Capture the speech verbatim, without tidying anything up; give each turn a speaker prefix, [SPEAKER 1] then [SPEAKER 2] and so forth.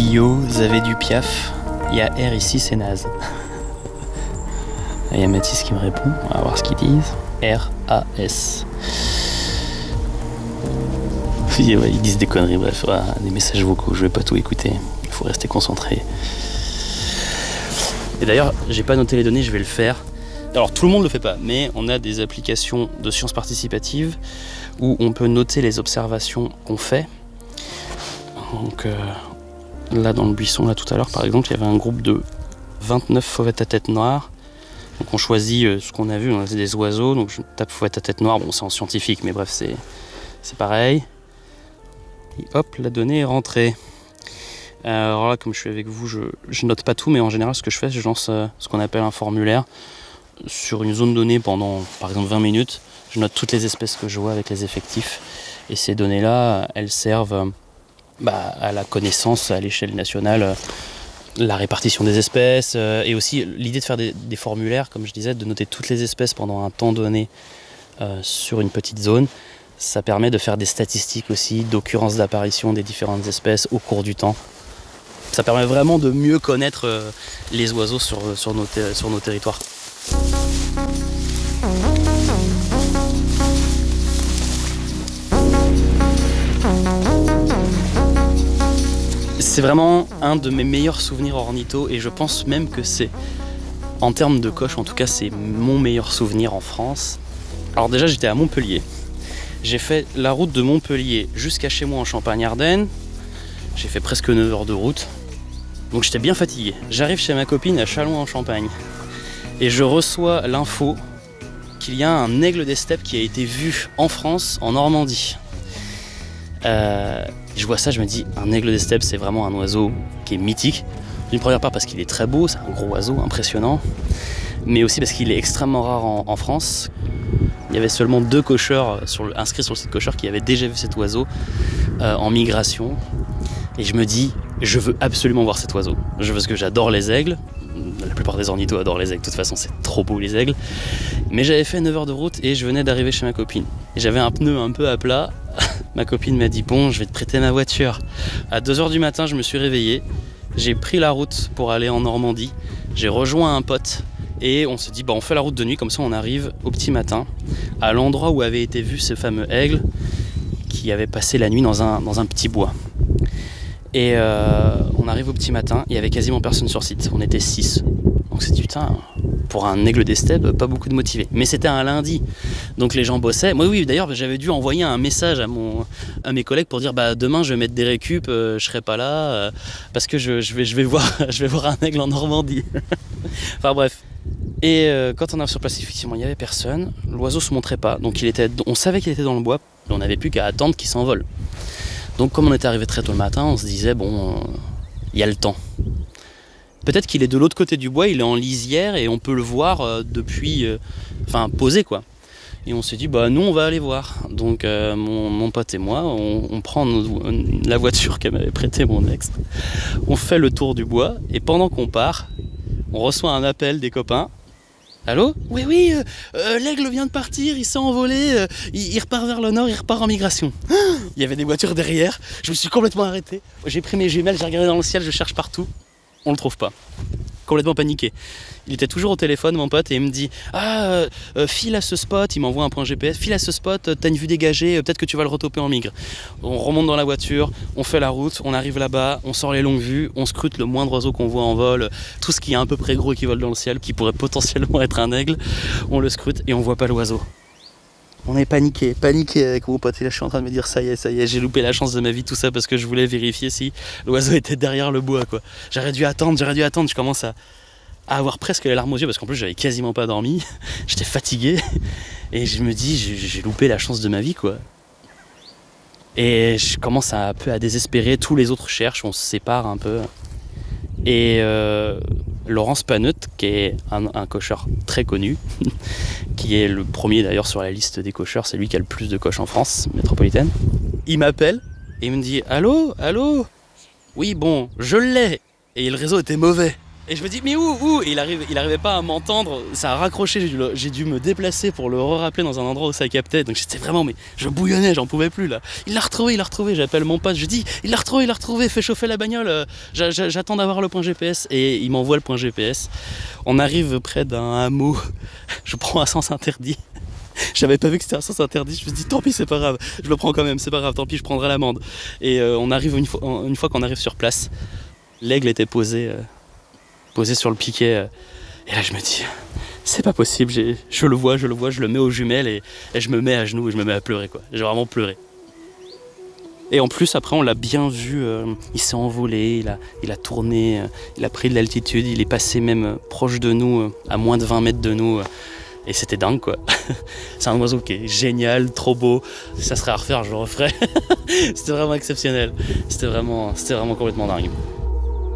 [SPEAKER 1] Yo, Zavé du Piaf, il y a R ici, c'est naze. Il y a Mathis qui me répond, on va voir ce qu'ils disent. R A S. Ils disent des conneries, bref, des messages vocaux, je vais pas tout écouter, il faut rester concentré. Et d'ailleurs, j'ai pas noté les données, je vais le faire. Alors tout le monde le fait pas, mais on a des applications de sciences participatives où on peut noter les observations qu'on fait. Donc euh, là dans le buisson, là tout à l'heure par exemple, il y avait un groupe de vingt-neuf fauvettes à tête noire. Donc on choisit euh, ce qu'on a vu, on a des oiseaux, donc je tape fauvette à tête noire, bon c'est en scientifique, mais bref c'est, c'est pareil. Et hop, la donnée est rentrée. Euh, alors là, comme je suis avec vous, je, je note pas tout, mais en général ce que je fais, je lance euh, ce qu'on appelle un formulaire sur une zone donnée pendant par exemple vingt minutes. Je note toutes les espèces que je vois avec les effectifs. Et ces données-là, elles servent euh, bah, à la connaissance à l'échelle nationale, euh, la répartition des espèces, euh, et aussi l'idée de faire des, des formulaires, comme je disais, de noter toutes les espèces pendant un temps donné euh, sur une petite zone. Ça permet de faire des statistiques aussi, d'occurrence d'apparition des différentes espèces au cours du temps. Ça permet vraiment de mieux connaître euh, les oiseaux sur, sur, nos, ter- sur nos territoires. C'est vraiment un de mes meilleurs souvenirs ornitho et je pense même que c'est, en termes de coche en tout cas, c'est mon meilleur souvenir en France. Alors déjà j'étais à Montpellier. J'ai fait la route de Montpellier jusqu'à chez moi en Champagne-Ardenne. J'ai fait presque neuf heures de route. Donc j'étais bien fatigué. J'arrive chez ma copine à Châlons-en-Champagne. Et je reçois l'info qu'il y a un aigle des steppes qui a été vu en France, en Normandie. Euh, je vois ça, je me dis, un aigle des steppes, c'est vraiment un oiseau qui est mythique. D'une première part parce qu'il est très beau, c'est un gros oiseau, impressionnant. Mais aussi parce qu'il est extrêmement rare en, en France. Il y avait seulement deux cocheurs sur le, inscrits sur le site cocheur qui avaient déjà vu cet oiseau euh, en migration. Et je me dis, je veux absolument voir cet oiseau. Je, parce que j'adore les aigles. La plupart des ornithos adorent les aigles, de toute façon c'est trop beau les aigles. Mais j'avais fait neuf heures de route et je venais d'arriver chez ma copine. Et j'avais un pneu un peu à plat. Ma copine m'a dit, bon, je vais te prêter ma voiture. À deux heures du matin, je me suis réveillé. J'ai pris la route pour aller en Normandie. J'ai rejoint un pote. Et on se dit, bah, on fait la route de nuit, comme ça on arrive au petit matin à l'endroit où avait été vu ce fameux aigle qui avait passé la nuit dans un, dans un petit bois. Et euh, on arrive au petit matin, il y avait quasiment personne sur site, on était six. Donc c'est dit, putain, pour un aigle des steppes, pas beaucoup de motivés. Mais c'était un lundi, donc les gens bossaient. Moi oui, d'ailleurs, j'avais dû envoyer un message à, mon, à mes collègues pour dire, bah demain je vais mettre des récup, euh, je serai pas là, euh, parce que je, je, vais, je, vais voir, je vais voir un aigle en Normandie. Enfin bref. Et euh, quand on arrive sur place, effectivement, il n'y avait personne. L'oiseau se montrait pas, donc il était, on savait qu'il était dans le bois, mais on n'avait plus qu'à attendre qu'il s'envole. Donc comme on était arrivé très tôt le matin, on se disait, bon, il euh, y a le temps. Peut-être qu'il est de l'autre côté du bois, il est en lisière et on peut le voir euh, depuis, euh, enfin posé quoi. Et on s'est dit, bah nous on va aller voir. Donc euh, mon, mon pote et moi, on, on prend nos, la voiture qu'elle m'avait prêtée mon ex, on fait le tour du bois et pendant qu'on part, on reçoit un appel des copains. Allô ? Oui, oui, euh, euh, l'aigle vient de partir, il s'est envolé, euh, il, il repart vers le nord, il repart en migration. Il y avait des voitures derrière, je me suis complètement arrêté. J'ai pris mes jumelles, j'ai regardé dans le ciel, je cherche partout. On le trouve pas. Complètement paniqué. Il était toujours au téléphone, mon pote, et il me dit « Ah, euh, euh, file à ce spot », il m'envoie un point G P S, « File à ce spot, t'as une vue dégagée, euh, peut-être que tu vas le retoper en migre. » On remonte dans la voiture, on fait la route, on arrive là-bas, on sort les longues vues, on scrute le moindre oiseau qu'on voit en vol, tout ce qui est à peu près gros et qui vole dans le ciel, qui pourrait potentiellement être un aigle, on le scrute et on voit pas l'oiseau. On est paniqué, paniqué avec mon pote, et là je suis en train de me dire ça y est, ça y est, j'ai loupé la chance de ma vie, tout ça parce que je voulais vérifier si l'oiseau était derrière le bois quoi. J'aurais dû attendre, j'aurais dû attendre, je commence à, à avoir presque les larmes aux yeux parce qu'en plus j'avais quasiment pas dormi, j'étais fatigué et je me dis j'ai, j'ai loupé la chance de ma vie quoi. Et je commence un peu à désespérer, tous les autres cherchent, on se sépare un peu. Et euh, Laurence Panut, qui est un, un cocheur très connu, qui est le premier d'ailleurs sur la liste des cocheurs, c'est lui qui a le plus de coches en France métropolitaine. Il m'appelle et il me dit « Allô, allô ? Oui, bon, je l'ai !» Et le réseau était mauvais. Et je me dis, mais où, où? Et il arrive, il arrivait pas à m'entendre, ça a raccroché, j'ai dû, le- j'ai dû me déplacer pour le rappeler dans un endroit où ça captait. Donc j'étais vraiment, mais je bouillonnais, j'en pouvais plus là. Il l'a retrouvé, il l'a retrouvé, j'appelle mon pote, je dis, il l'a retrouvé, il l'a retrouvé, fais chauffer la bagnole, euh, j'a- j'a- j'attends d'avoir le point G P S. Et il m'envoie le point G P S. On arrive près d'un hameau, je prends un sens interdit. J'avais pas vu que c'était un sens interdit, je me suis dit tant pis c'est pas grave, je le prends quand même, c'est pas grave, tant pis je prendrai l'amende. Et euh, on arrive une fois, une fois qu'on arrive sur place, l'aigle était posé, euh, posé sur le piquet. Euh, et là je me dis, c'est pas possible, j'ai- je le vois, je le vois, je le mets aux jumelles et, et je me mets à genoux et je me mets à pleurer quoi. J'ai vraiment pleuré. Et en plus après on l'a bien vu, euh, il s'est envolé, il a, il a tourné, euh, il a pris de l'altitude, il est passé même euh, proche de nous, euh, à moins de vingt mètres de nous. Euh, et c'était dingue quoi. C'est un oiseau qui est génial, trop beau. Si ça serait à refaire, je le referais. C'était vraiment exceptionnel. C'était vraiment, c'était vraiment complètement dingue.